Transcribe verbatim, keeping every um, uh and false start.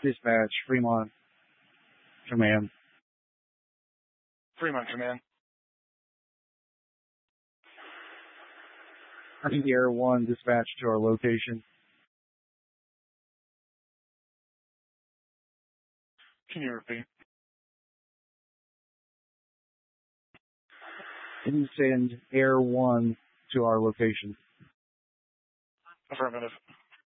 Dispatch, Fremont Command. Fremont Command. Air one, dispatch to our location. Can you repeat? Can you send Air one to our location? Affirmative.